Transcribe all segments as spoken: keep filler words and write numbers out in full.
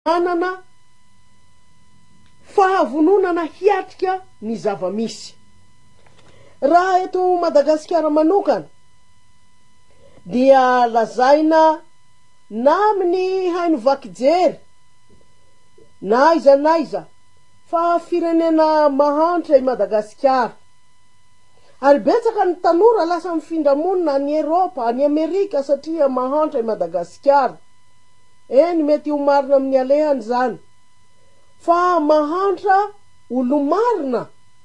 manana fahavononana hiatrika ny zava-misy. Raha eto Madagasikara manokana dia lazaina na amin'ny haino vakijery na aiza na aiza fa firenena mahantra i Madagasikara. Ary betsaka ny tanora lasa mifindra monina any Europa, any Amerika satria mahantra i Madagasikara. Eny mety ho marina amin'ny alehany zany. Fa mahantra olo marina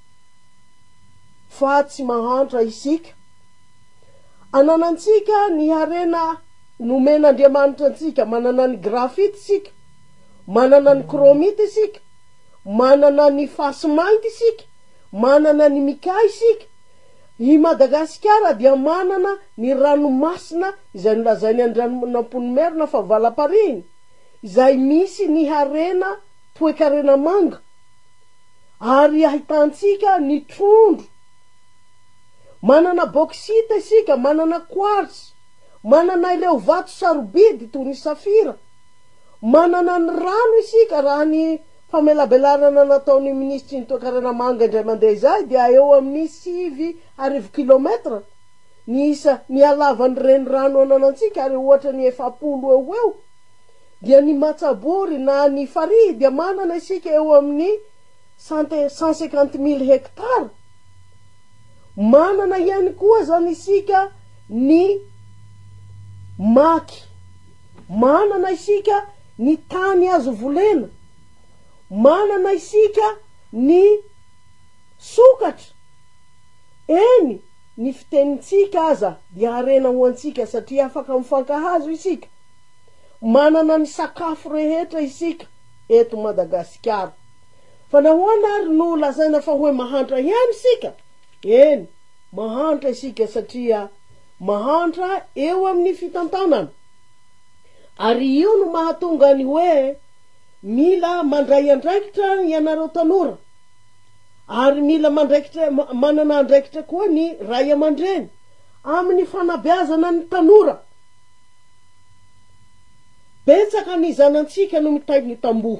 fa tsy mahantra isika. Ananantsika ny harena nomen'Andriamanitra antsika, manana ny grafity isika, manana ny kromity isika, manana ny fasy mainty isika, manana ny mikay isika. I Madagasikara dia manana ny ranomasina izay nolazainy Andriamampoinimerina fa valapariny, izay misy ny harena toe-karena manga. Ary ahitantsika ny trondro. Manana bauxite isika, manana quartz, manana ileo vato sarobidy toy ny safira. Manana ny rano isika raha ny famelabelarana nataony ministry ny toe-karena manga indray mandeha izay dia eo amin'ny sivy arivo kilometra ny isa ny halavan'ny reny rano ananantsika, ary ohatra ny efapolo eo eo. Dia ny Matsabory na ny Farihy dia manana isika eo amin'ny cent cinquante mille hectares. Manana ihany koa zany isika ny maky, manana isika ny tany azo volena, manana isika ny sokatra. Eny ny fitenitsika aza dia harena ho antsika satria afaka mifankahazo isika. Manana ny sakafo rehetra isika eto Madagasikara. Fa nahoana ary no lazaina fa hoe mahantra ihany isika? Eny, mahantra isika satria mahantra eo amin'ny fitantanana. Ary io no mahatonga ny hoe mila mandray andraikitra ianareo tanora. Ary mila mandraikitra, manana andraikitra koa ny ray aman-dreny amin'ny fanabeazana ny tanora. Betsaka ny zanantsika no mitainy ny tamboho,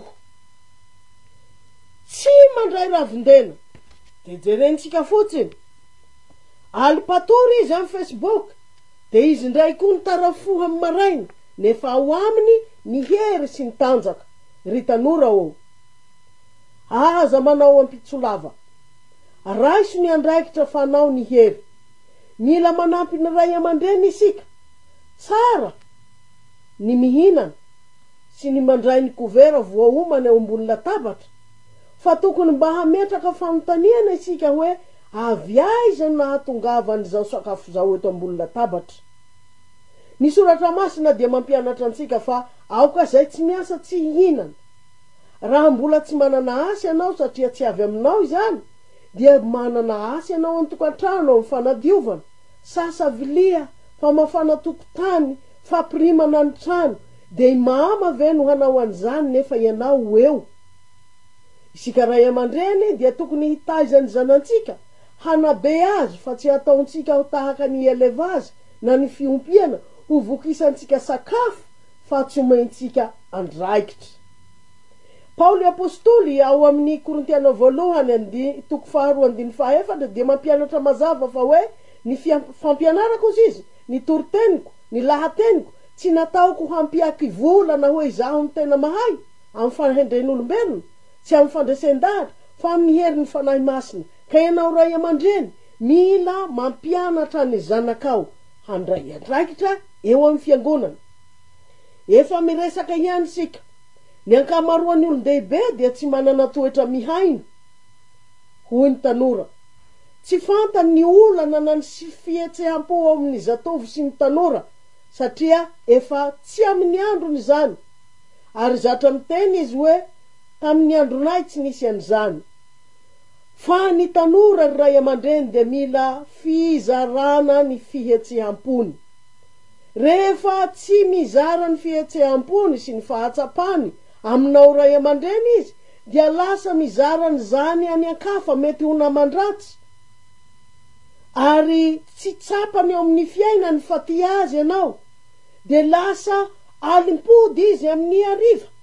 tsy mandray ravindena. De jerentsika fotsiny alipatory izy amin'ny Facebook, de izy ndray koa ny tarafoha amin'ny maraina, nefa ao aminy ny hery sy ny tanjaka. Ry tanora o, aza manao ampitsolava, raiso ny andraikitra fanao ny hery. Mila manampy ny ray aman-dreny isika, tsara ny mihinana sy ny mandray ny kovera voaomana eo ambony latabatra. Fa tokony mba hametraka fanontaniana isika hoe avy aiza no nahatongavany zao sakafo zao eto ambony latabatra. Ny soratra masina dia mampianatra antsika fa aoka zay tsy miasa tsy hihinana. Raha mbola tsy manana asa ianao satria tsy avy aminao izany, dia manana asa ianao an-tokantrano amin'ny fanadiovana, sasa vilia, famafana tokotany, fampirimana ny trano. De mama ve no hanao an'izany nefa ianao eo? Isika ray aman-dreny dia tokony hitaizany zanantsika, hanabe azy fa tsy ataontsika ho tahaka ny elevazy na ny fiompiana ho vokisantsika sakafo fa tsy omentsika andraikitra. Paoly Apôstoly ao amin'ny Korintiana voalohany andi toko faharoa andiny fahaefatra dia mampianatra mazava fa hoe ny fampianarako izy, ny toriteniko, ny lahateniko tsy nataoko hampiaky vola na hoe izaho ny tena mahay amin'ny fahendren'olombelona, tsy amin'ny fandresen-dahatra, fa amin'ny herin'ny fanahy masina. Ka ianao ray aman-dreny mila mampianatra ny zanakao handray andraikitra eo amin'ny fiangonana. Efa miresaka ihany sika, ny ankamaroan'ny olon-dehibe dia tsy manana toetra mihaino. Hoy ny tanora, tsy fantany ny olana na ny fihetseham-po ao amin'ny zatovo sy ny tanora, satria efa tsy amin'ny androny zany. Ary zatra miteny izy hoe tamin'ny andronay tsy nisy an'izany. Fa ny tanora ry ray aman-dreny dia mila fizarana ny fihetseham-pony. Rehefa tsy mizara ny fihetseham-pony sy ny fahatsapany aminao ray aman-dreny izy, dia lasa mizarany zany any ankafa, mety ho namandratsy. Ary tsy tsapany eo amin'ny fiainany fa tia azy ianao, de lasa alimpody izy amin'ny ariva.